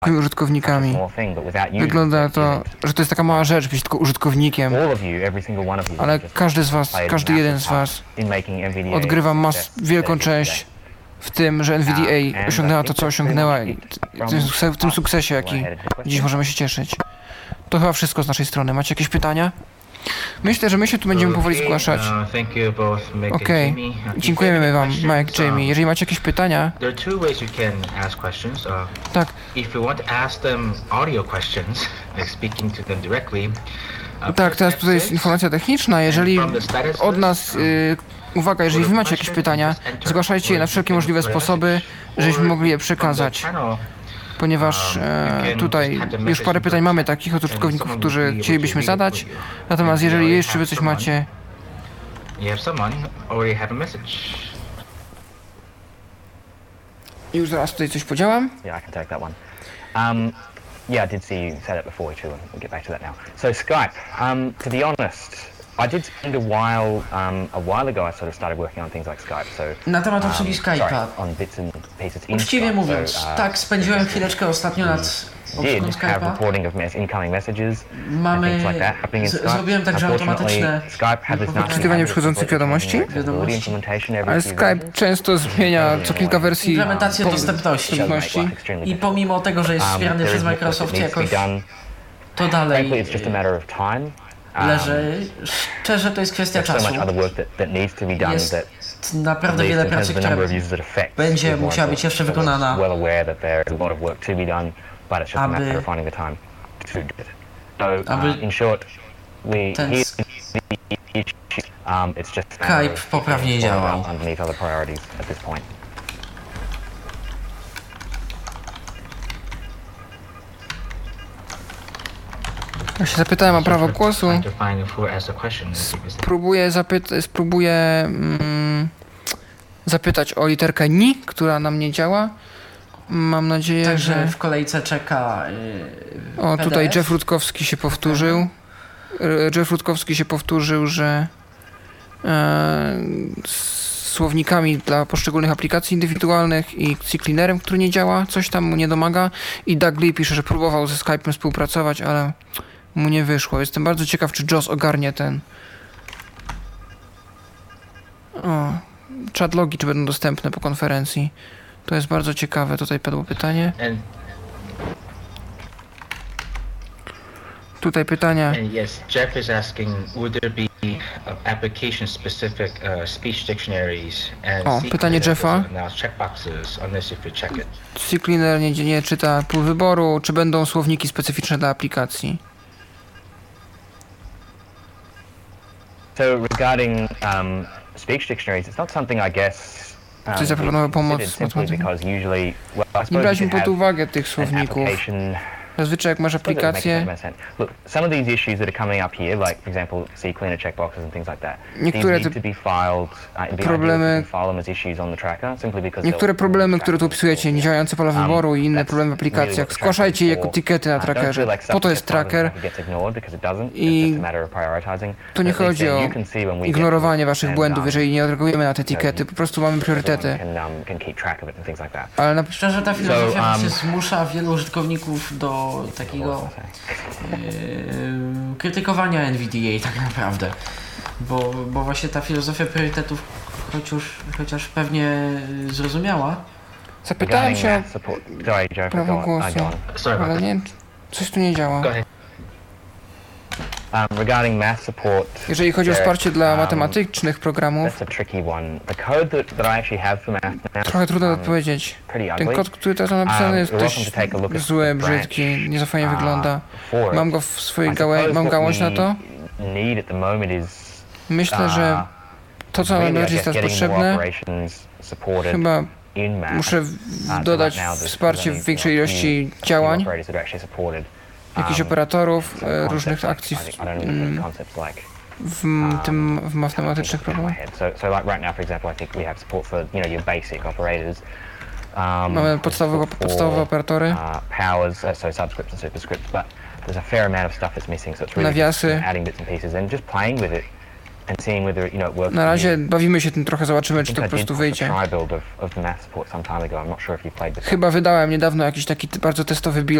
użytkownikami. Wygląda to, że to jest taka mała rzecz, być tylko użytkownikiem, ale każdy z was, każdy jeden z was odgrywa wielką część w tym, że NVDA osiągnęła to, co osiągnęła i w tym sukcesie, jaki dziś możemy się cieszyć. To chyba wszystko z naszej strony. Macie jakieś pytania? Myślę, że my się tu będziemy powoli zgłaszać. Okej. Dziękujemy wam, Mike, Jamie. Jeżeli macie jakieś pytania... Tak. Tak, teraz tutaj jest informacja techniczna. Jeżeli od nas... uwaga, jeżeli wy macie jakieś pytania, zgłaszajcie je na wszelkie możliwe sposoby, żebyśmy mogli je przekazać. Ponieważ tutaj już parę pytań mamy takich od użytkowników, którzy chcielibyśmy zadać. Natomiast jeżeli jeszcze wy coś macie... Już zaraz tutaj coś podziałam. Yeah, I did see you said it before too, and we'll get back to that now. So Skype, to be honest, I did spend a while ago I sort of started working on things like Skype, so... Na temat obsługi Skype'a. On bits and pieces in Uczciwie Skype, mówiąc, tak, spędziłem chwileczkę ostatnio nad obsługą Skype'a. Zrobiłem także automatyczne odczytywanie przychodzących wiadomości, ale Skype często zmienia co kilka wersji implementację dostępności. I pomimo tego, że jest wspierany przez Microsoft jakoś, to dalej leży. Szczerze, to jest kwestia czasu. Jest naprawdę wiele pracy, która będzie musiała być jeszcze wykonana, aby ten Skype poprawnie działał. Ja się zapytałem o prawo głosu. Spróbuję zapytać o literkę NI, która nam nie działa. Mam nadzieję, także że... w kolejce czeka O, tutaj Jeff Rutkowski się powtórzył. Jeff Rutkowski się powtórzył, że słownikami dla poszczególnych aplikacji indywidualnych i CCleanerem, który nie działa, coś tam mu nie domaga. I Doug Lee pisze, że próbował ze Skype'em współpracować, ale mu nie wyszło. Jestem bardzo ciekaw, czy Joss ogarnie ten... O, chatlogi, czy będą dostępne po konferencji. To jest bardzo ciekawe. Tutaj padło pytanie. Tutaj pytania. Yes, Jeff is asking, would there be application specific speech dictionaries and pytanie Jeffa. checkboxes unless if you check it. CCleaner nie czyta pól wyboru, czy będą słowniki specyficzne dla aplikacji? So regarding speech dictionaries, it's not something I guess Ktoś zaproponował pomoc nie braliśmy pod uwagę tych słowników. Zazwyczaj jak masz aplikację, niektóre problemy, które tu opisujecie, niedziałające pola wyboru i inne problemy w aplikacjach, zgłaszajcie je jako tikety na trackerze. Po to jest tracker i tu nie chodzi o ignorowanie waszych błędów, jeżeli nie odreagujemy na te tikety, po prostu mamy priorytety. Ale szczerze, ta filozofia się zmusza wielu użytkowników do takiego krytykowania NVDA tak naprawdę, bo właśnie ta filozofia priorytetów, chociaż pewnie zrozumiała. Zapytałem się o prawo głosu, ale nie, coś tu nie działa. Jeżeli chodzi o wsparcie dla matematycznych programów, trochę trudno odpowiedzieć. Ten kod, który teraz mam napisany, jest dość zły, brzydki, niezafajnie wygląda. Mam go w swojej gałąź na to. Myślę, że to, co nam jest teraz potrzebne, chyba muszę dodać wsparcie w większej ilości działań, jakichś operatorów, różnych akcji w matematycznych problemach. Mamy podstawowe operatory, nawiasy, Na razie bawimy się tym trochę, zobaczymy, czy to po prostu wyjdzie. Chyba wydałem niedawno jakiś taki bardzo testowy build.